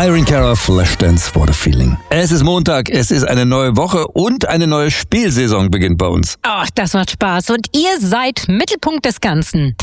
Irene Cara, Flashdance, What a Feeling. Es ist Montag, es ist eine neue Woche und eine neue Spielsaison beginnt bei uns. Ach, das macht Spaß und ihr seid Mittelpunkt des Ganzen.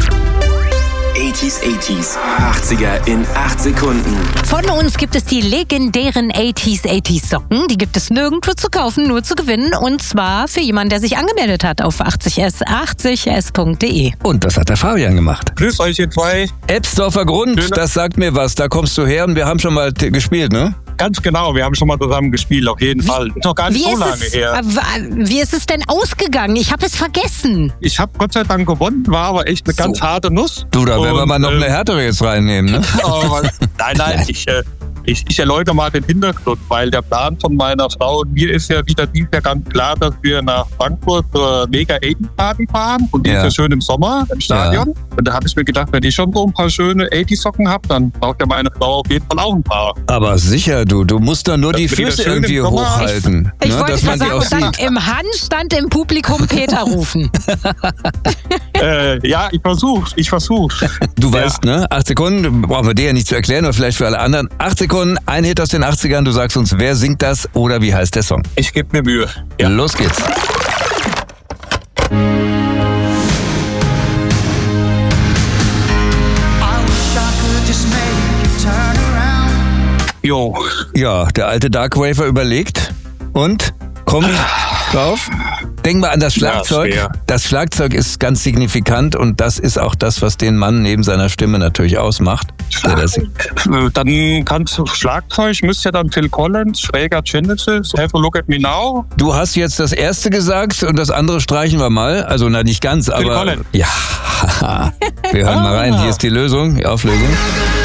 80s, 80er in 8 Sekunden. Von uns gibt es die legendären 80s Socken. Die gibt es nirgendwo zu kaufen, nur zu gewinnen. Und zwar für jemanden, der sich angemeldet hat auf 80s.de. Und das hat der Fabian gemacht. Grüß euch, ihr zwei. Ebsdorfer Grund, Schöne. Das sagt mir was. Da kommst du her und wir haben schon mal gespielt, ne? Ganz genau, wir haben schon mal zusammen gespielt, auf jeden Fall. Ist noch gar nicht so lange her. Wie ist es denn ausgegangen? Ich habe es vergessen. Ich habe Gott sei Dank gewonnen, war aber echt eine ganz harte Nuss. Du, da werden wir mal noch eine härtere jetzt reinnehmen, ne? Nein, ich erläutere mal den Hintergrund, weil der Plan von meiner Frau und mir ist ja wieder dieses Jahr ganz klar, dass wir nach Frankfurt zur Mega 80 Party fahren und die ist ja schön im Sommer im Stadion. Ja. Und da habe ich mir gedacht, wenn ich schon so ein paar schöne 80 Socken habe, dann braucht ja meine Frau auf jeden Fall auch ein paar. Aber sicher, du musst da nur die Füße irgendwie hochhalten. Ich ne, wollte mal sagen, und dann im Handstand im Publikum Peter rufen. Ja, ich versuch. Du weißt, ne? 8 Sekunden, brauchen wir dir ja nicht zu erklären, aber vielleicht für alle anderen. 8 Sekunden, ein Hit aus den 80ern, du sagst uns, wer singt das oder wie heißt der Song? Ich gebe mir Mühe. Ja. Los geht's. Jo. Ja, der alte Darkwaver überlegt und kommt drauf. Denk mal an das Schlagzeug. Ja, das Schlagzeug ist ganz signifikant und das ist auch das, was den Mann neben seiner Stimme natürlich ausmacht. Dann kannst du Schlagzeug, müsste ja dann Phil Collins, schräger Genesis, Have a Look at Me Now. Du hast jetzt das erste gesagt und das andere streichen wir mal. Also na nicht ganz, Phil aber... Collins. Ja, wir hören mal rein. Hier ist die Lösung, die Auflösung.